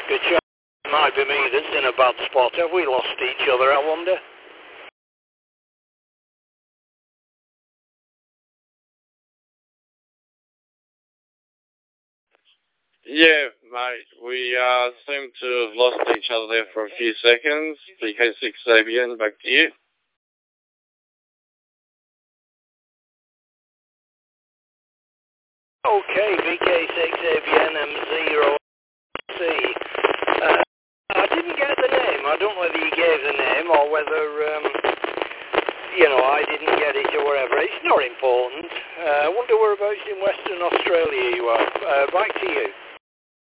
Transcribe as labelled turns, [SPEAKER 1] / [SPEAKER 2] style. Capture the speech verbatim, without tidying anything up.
[SPEAKER 1] Good shot. Might be me that's in a bad spot. Have we lost each other, I wonder?
[SPEAKER 2] Yeah, mate, we uh, seem to have lost each other there for a few seconds. B K six A B N, back to you.
[SPEAKER 1] Okay, B K six A B N M zero C. Uh, I didn't get the name. I don't know whether you gave the name or whether, um, you know, I didn't get it or whatever. It's not important. Uh, I wonder whereabouts in Western Australia you are. Uh, back to you.